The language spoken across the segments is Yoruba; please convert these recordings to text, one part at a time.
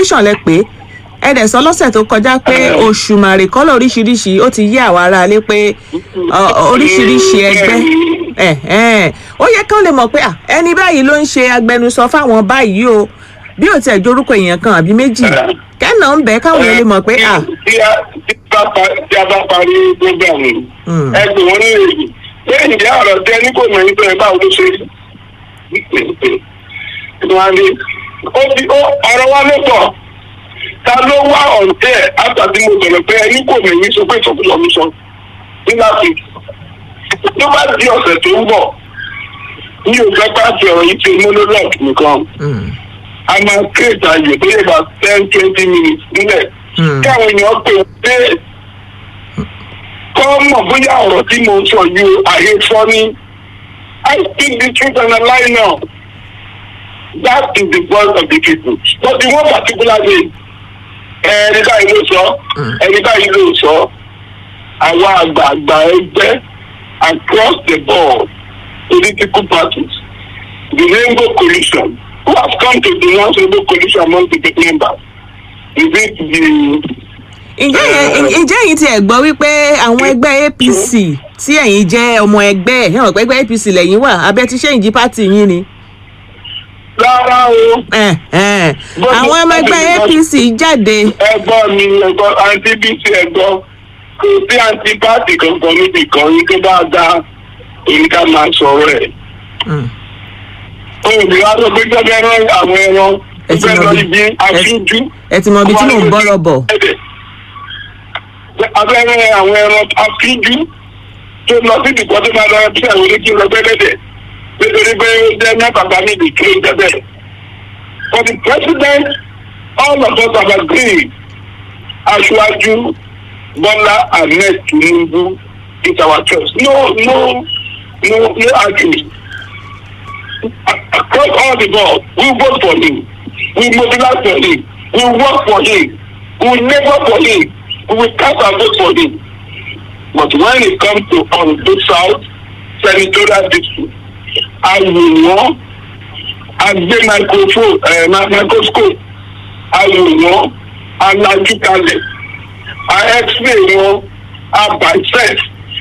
coalition lẹ pé ẹ dẹ̀ sọ lọ́sẹ̀ tó kọjá pé òṣùmàrè kọ́lọ̀ oríṣiríṣi ó ti yé àwa aráalé pé oríṣiríṣi ẹgbẹ́ ó yẹ kí wọ́n lè mọ̀ pé ẹni báyìí ló ń ṣe agbẹnusọ fáwọn báyìí o bí ò tiẹ̀ jorúkọ èèyàn kan àbí méjì kẹ́nà ń bẹ̀ káwọn èèyàn lè mọ̀ pé tí a bá parí program ẹgbẹ́ wọn ní èyí lẹ́yìn ìdí àrọ̀ tẹ́ ní kò mẹ́rin tó ẹ báwo ló ṣe ọ̀rọ̀ wa ló pọ̀ ta ló wá ọ̀ǹtẹ̀ àtàtí mo bẹ̀rẹ̀ pé ẹni kò mẹ́rin sọ pé ìsọkúsọ mi sọ nígbà tí tó bá di ọ̀sẹ̀ tó ń bọ̀ ní òjò pàṣẹ ọ̀rọ̀ yìí ti monologue nìkan a máa kéèta ayò tó yẹ bá 10-20 minutes nílẹ̀ káwọn èèyàn pè pé kọ́ mọ̀ bóyá ọ̀rọ̀ tí mo sọ yìí àyè fọ́ ní I speak the truth and I lie now. That is the voice of the people. But the one particular day ẹni báyìí ló sọ ẹni báyìí ló sọ àwa àgbààgbà ẹgbẹ́ across the board political parties the Rainbow Coalition who have come to denounce Rainbow Coalition among the members. Is it the ǹjẹ́ yìí ti ẹ̀ gbọ́ wípé àwọn ẹgbẹ́ APC tí ẹ̀yin jẹ́ ọmọ ẹgbẹ́ ẹ̀ hàn pé ẹgbẹ́ APC lẹ́yìn wà abẹ́ ti ṣẹ́yìn jí pátì yín ni. rárá o. àwọn ọmọ ẹgbẹ́ APC jáde. ẹ̀gbọ́n mi ẹ̀gbọ́n anti-BC ẹ̀gbọ́n kò sí anti-party kankan níbi kan ní tó bá dá èyí ká máa sọ̀rọ̀ ẹ̀. òbí wa sọ pé gbẹ́gbẹ́ rán àwọn ẹran gbẹ́gbẹ́ lọ ibi aṣojú. ẹ ti mọ ibi tí mò ń bọ́rọ̀ bọ̀. abẹ́rẹ́ àwọn ẹran afíjú tó lọ sí ìdìbò tó máa lọ sí àwọn oníkí lọ́gbẹ́lẹ́dẹ̀ nítorí pé ó jẹ́ mẹ́tàgbá níbi kí ó jẹ́ bẹ́ẹ̀. For the president, all of us have agreed Aṣíwájú Bọ́lá Ahmed Tinubu is our choice. No argument. Across all the board, we vote for him. We mobilize for him. We work for him. We labor for him. We will cast our vote for him. But when it comes to on the South senatorial district, I will know, I get microscope, I will know, I logically, I explain, I dissect,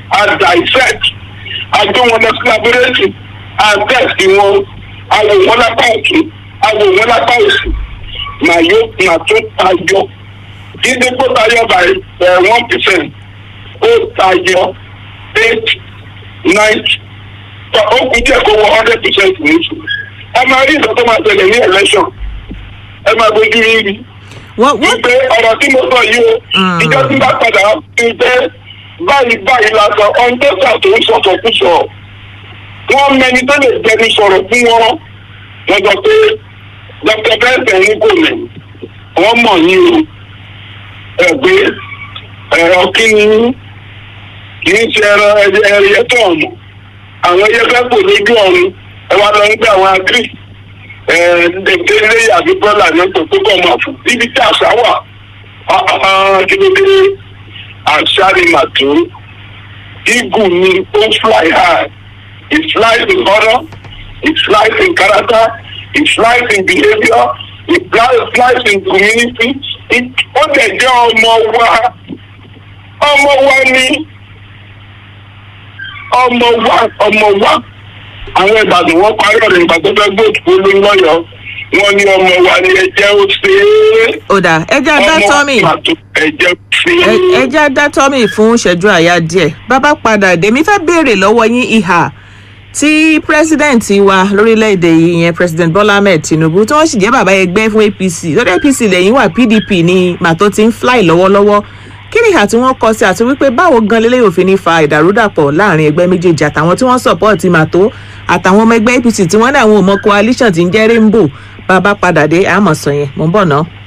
I don't want to collaborate, I test, I will want to pass, I will want to pass. My yoke, my total if they put Tayo by 1%, Tayo 8, 9, ó kú jẹ́ kó wọ 100% nìṣó. Ẹ máa rí ìsọ̀tọ́ máa tẹ̀lé ní election. Ẹ máa bójú rí. Wípé ọ̀rọ̀ tí mo sọ yìí o, ìjọ tí bá padà ń pẹ́ báyìí la sọ, ọ̀ńtẹ́sà tó ń sọ̀tọ̀ kú sọ. Wọ́n mẹni tó lè jẹni sọ̀rọ̀ fún wọn. Wọ́n sọ pé Dr. Benson ní kò mẹ́. Wọ́n mọ̀ yín o. Ẹgbẹ́ ẹ̀rọ kíni kì í ṣe ẹyẹ tó ọ̀nà àwọn ẹyẹ fẹ́ pò lójú ọ̀run ẹ wá lọ ń gbé àwọn agri ẹ̀ẹ́dẹ̀gbẹ́lẹ́ àbí bọ́là ní ọ̀tọ̀ tó kọ̀ máa fún níbi tí àṣà wà kílódé àṣà ni màtó eagle ni ó fly high it flies in honor it flies in character it flies in behaviour it flies in community. Ó lè jẹ́ ọmọ wa ni ọmọ wa àwọn Ìbàdàn wọn parí ọ̀rọ̀ ìgbà tó fẹ́ gbòòtù kó ló ń lọ́yọ̀ọ́ wọn ní ọmọ wa ni ẹjẹ́ ó ṣe é. ó dà ẹjẹ́ adátọ́mì ẹjẹ́ adátọ́mì fún ìṣẹ́jú àyà díẹ̀ bàbá padà dèmí fẹ́ béèrè lọ́wọ́ yín ìhà tí president wa lórílẹ̀‐èdè yìí yẹn president Bọ́lá Ahmed Tinubu tí wọ́n sì jẹ́ bàbá ẹgbẹ́ fún APC lọ́dọ̀ APC lẹ́yìn wà PDP ní màtó ti ń fly lọ́wọ́lọ́wọ́ kí ni ìhà tí wọ́n kọ sí àti wípé báwo gan lélẹ́yìn òfin ní fa ìdàrúdàpọ̀ láàrin ẹgbẹ́ méjèèjì àtàwọn tí wọ́n support màtó àtàwọn ọmọ ẹgbẹ́ APC tí wọ́n ní àwọn ò mọ coalition tí ń jẹ́ Rainbow bàbá padà dé àmọ̀sán yẹn mò ń bọ̀ náà.